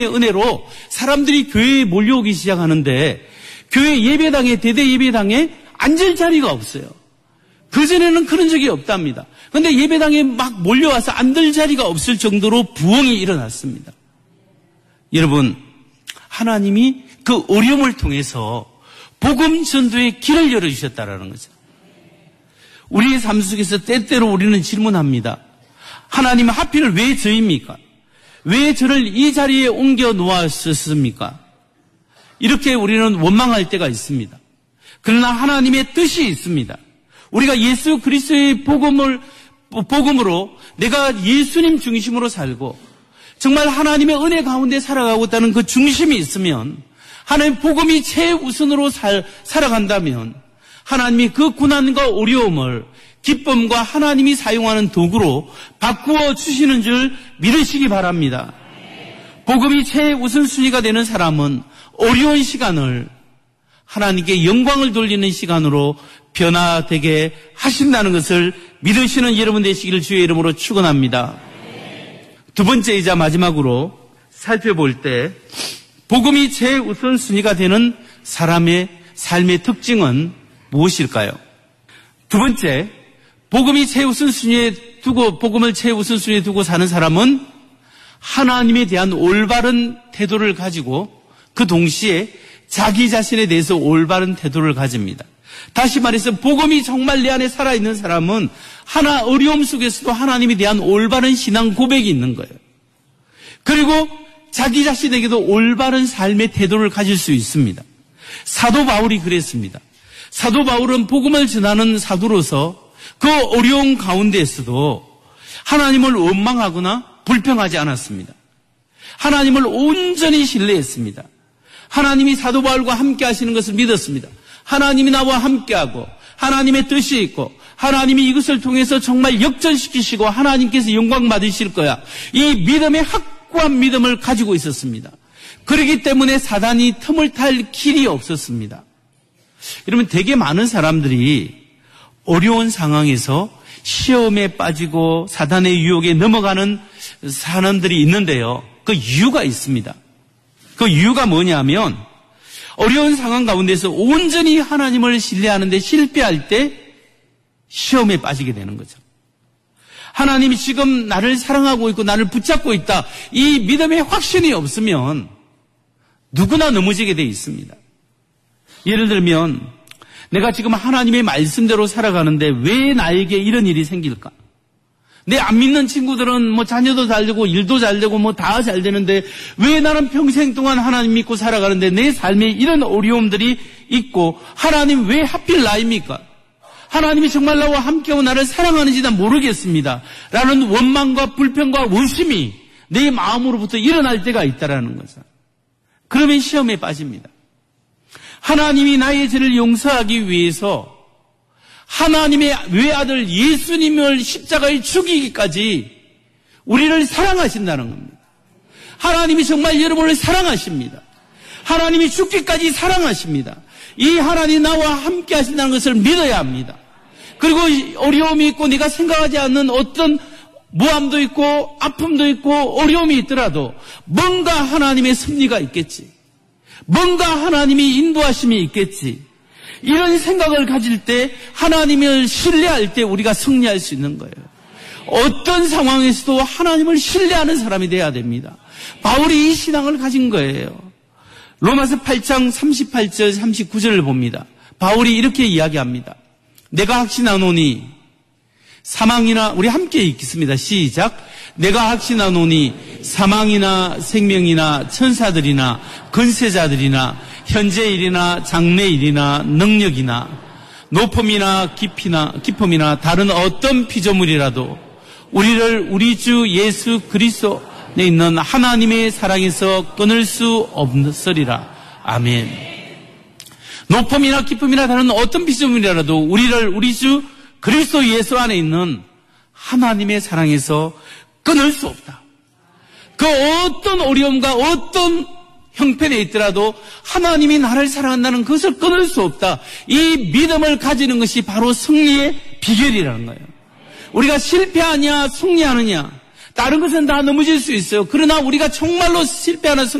은혜로 사람들이 교회에 몰려오기 시작하는데 교회 예배당에 대대 예배당에 앉을 자리가 없어요. 그전에는 그런 적이 없답니다. 그런데 예배당에 막 몰려와서 앉을 자리가 없을 정도로 부흥이 일어났습니다. 여러분, 하나님이 그 어려움을 통해서 복음 전도의 길을 열어주셨다라는 거죠. 우리의 삶 속에서 때때로 우리는 질문합니다. 하나님 하필 왜 저입니까? 왜 저를 이 자리에 옮겨 놓았습니까? 이렇게 우리는 원망할 때가 있습니다. 그러나 하나님의 뜻이 있습니다. 우리가 예수 그리스도의 복음으로 내가 예수님 중심으로 살고 정말 하나님의 은혜 가운데 살아가고 있다는 그 중심이 있으면 하나님 복음이 최우선으로 살아간다면 하나님이 그 고난과 어려움을 기쁨과 하나님이 사용하는 도구로 바꾸어 주시는 줄 믿으시기 바랍니다. 복음이 최우선순위가 되는 사람은 어려운 시간을 하나님께 영광을 돌리는 시간으로 변화되게 하신다는 것을 믿으시는 여러분 되시기를 주의 이름으로 축원합니다. 두 번째이자 마지막으로 살펴볼 때 복음이 최우선순위가 되는 사람의 삶의 특징은 무엇일까요? 두 번째, 복음을 최우선순위에 두고 사는 사람은 하나님에 대한 올바른 태도를 가지고 그 동시에 자기 자신에 대해서 올바른 태도를 가집니다. 다시 말해서 복음이 정말 내 안에 살아있는 사람은 어려움 속에서도 하나님에 대한 올바른 신앙 고백이 있는 거예요. 그리고 자기 자신에게도 올바른 삶의 태도를 가질 수 있습니다. 사도 바울이 그랬습니다. 사도 바울은 복음을 전하는 사도로서 그 어려운 가운데에서도 하나님을 원망하거나 불평하지 않았습니다. 하나님을 온전히 신뢰했습니다. 하나님이 사도 바울과 함께 하시는 것을 믿었습니다. 하나님이 나와 함께하고 하나님의 뜻이 있고 하나님이 이것을 통해서 정말 역전시키시고 하나님께서 영광 받으실 거야. 이 믿음의 확고한 믿음을 가지고 있었습니다. 그렇기 때문에 사단이 틈을 탈 길이 없었습니다. 여러분, 되게 많은 사람들이 어려운 상황에서 시험에 빠지고 사단의 유혹에 넘어가는 사람들이 있는데요. 그 이유가 있습니다. 그 이유가 뭐냐면 어려운 상황 가운데서 온전히 하나님을 신뢰하는데 실패할 때 시험에 빠지게 되는 거죠. 하나님이 지금 나를 사랑하고 있고 나를 붙잡고 있다. 이 믿음의 확신이 없으면 누구나 넘어지게 돼 있습니다. 예를 들면 내가 지금 하나님의 말씀대로 살아가는데 왜 나에게 이런 일이 생길까? 내 안 믿는 친구들은 자녀도 잘 되고 일도 잘 되고 다 잘 되는데 왜 나는 평생 동안 하나님 믿고 살아가는데 내 삶에 이런 어려움들이 있고 하나님 왜 하필 나입니까? 하나님이 정말 나와 함께하고 나를 사랑하는지 난 모르겠습니다. 라는 원망과 불평과 의심이 내 마음으로부터 일어날 때가 있다라는 거죠. 그러면 시험에 빠집니다. 하나님이 나의 죄를 용서하기 위해서 하나님의 외아들 예수님을 십자가에 죽이기까지 우리를 사랑하신다는 겁니다. 하나님이 정말 여러분을 사랑하십니다. 하나님이 죽기까지 사랑하십니다. 이 하나님 나와 함께 하신다는 것을 믿어야 합니다. 그리고 어려움이 있고 내가 생각하지 않는 어떤 모함도 있고 아픔도 있고 어려움이 있더라도 뭔가 하나님의 섭리가 있겠지. 뭔가 하나님이 인도하심이 있겠지. 이런 생각을 가질 때 하나님을 신뢰할 때 우리가 승리할 수 있는 거예요. 어떤 상황에서도 하나님을 신뢰하는 사람이 돼야 됩니다. 바울이 이 신앙을 가진 거예요. 로마서 8장 38절 39절을 봅니다. 바울이 이렇게 이야기합니다. 내가 확신하노니 사망이나 우리 함께 읽겠습니다. 시작. 내가 확신하노니 사망이나 생명이나 천사들이나 권세자들이나 현재일이나 장래일이나 능력이나 높음이나 깊음이나 다른 어떤 피조물이라도 우리를 우리 주 예수 그리스도에 있는 하나님의 사랑에서 끊을 수 없으리라. 아멘. 높음이나 깊음이나 다른 어떤 피조물이라도 우리를 우리 주 그리스도 예수 안에 있는 하나님의 사랑에서 끊을 수 없다. 그 어떤 어려움과 어떤 형편에 있더라도 하나님이 나를 사랑한다는 것을 끊을 수 없다. 이 믿음을 가지는 것이 바로 승리의 비결이라는 거예요. 우리가 실패하냐 승리하느냐 다른 것은 다 넘어질 수 있어요. 그러나 우리가 정말로 실패하는